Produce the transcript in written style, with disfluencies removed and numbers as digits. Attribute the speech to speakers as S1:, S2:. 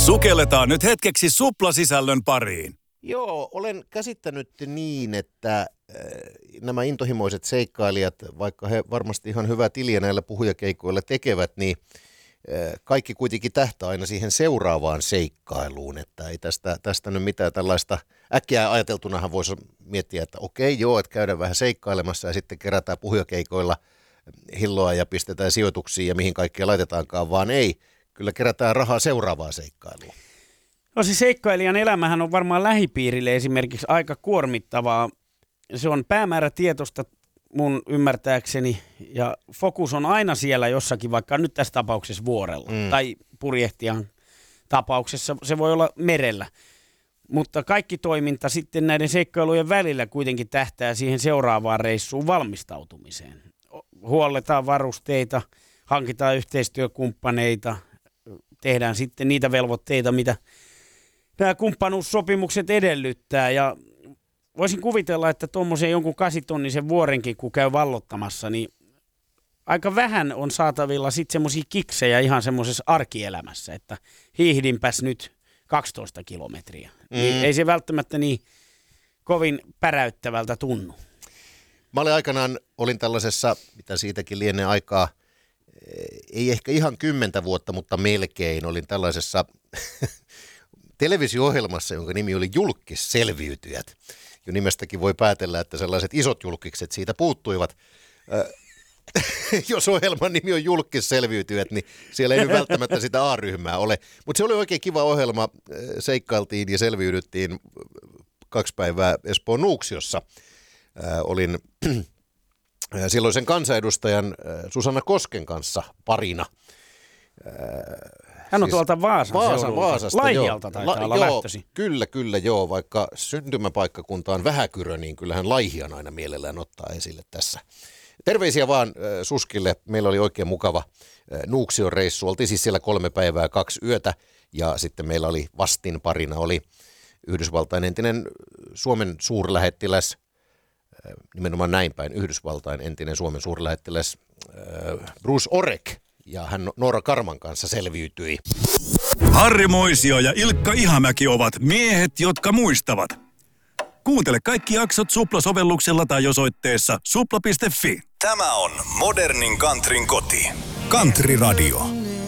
S1: Sukelletaan nyt hetkeksi suplasisällön pariin.
S2: Joo, olen käsittänyt niin, että nämä intohimoiset seikkailijat, vaikka he varmasti ihan hyvää tiliä näillä puhujakeikoilla tekevät, niin kaikki kuitenkin tähtää aina siihen seuraavaan seikkailuun, että ei tästä nyt mitään tällaista, äkkiä ajateltunahan voisi miettiä, että okei, joo, että käydään vähän seikkailemassa ja sitten kerätään puhujakeikoilla hilloa ja pistetään sijoituksiin ja mihin kaikkea laitetaankaan, vaan ei, kyllä kerätään rahaa seuraavaan seikkailuun.
S3: No se seikkailijan elämähän on varmaan lähipiirille esimerkiksi aika kuormittavaa. Se on päämäärätietoista mun ymmärtääkseni ja fokus on aina siellä jossakin, vaikka nyt tässä tapauksessa vuorella tai purjehtijan tapauksessa se voi olla merellä. Mutta kaikki toiminta sitten näiden seikkailujen välillä kuitenkin tähtää siihen seuraavaan reissuun valmistautumiseen. Huolletaan varusteita, hankitaan yhteistyökumppaneita, tehdään sitten niitä velvoitteita, mitä nämä kumppanuussopimukset edellyttää ja voisin kuvitella, että tuommoisen jonkun 8-tonnisen vuorenkin, kun käy vallottamassa, niin aika vähän on saatavilla sitten semmoisia kiksejä ihan semmoisessa arkielämässä, että hiihdinpäs nyt 12 kilometriä. Niin ei se välttämättä niin kovin päräyttävältä tunnu.
S2: Mä olin tällaisessa, mitä siitäkin lienee aikaa, ei ehkä ihan 10 vuotta, mutta melkein olin tällaisessa televisio-ohjelmassa, jonka nimi oli Julkkisselviytyjät. Jo nimestäkin voi päätellä, että sellaiset isot julkikset siitä puuttuivat. Jos ohjelman nimi on Julkkisselviytyjät, niin siellä ei nyt välttämättä sitä A-ryhmää ole. Mutta se oli oikein kiva ohjelma. Seikkailtiin ja selviydyttiin 2 päivää Espoon Nuuksiossa. Olin silloisen kansanedustajan Susanna Kosken kanssa parina.
S3: Hän on tuolta
S2: Vaasasta.
S3: Laihialta taitaa olla lähtösi.
S2: Kyllä, vaikka syntymäpaikkakunta on Vähäkyrö, niin kyllähän Laihian aina mielellään ottaa esille tässä. Terveisiä vaan Suskille. Meillä oli oikein mukava Nuuksion reissu. Oltiin siis siellä 3 päivää 2 yötä ja sitten meillä oli vastinparina oli Yhdysvaltain entinen Suomen suurlähettiläs, nimenomaan näin päin, Yhdysvaltain entinen Suomen suurlähettiläs Bruce Orek. Ja hän Noora Karman kanssa selviytyi.
S1: Harri Moisio ja Ilkka Ihamäki ovat miehet, jotka muistavat. Kuuntele kaikki jaksot Supla-sovelluksella tai osoitteessa supla.fi. Tämä on modernin countryn koti. Country Radio.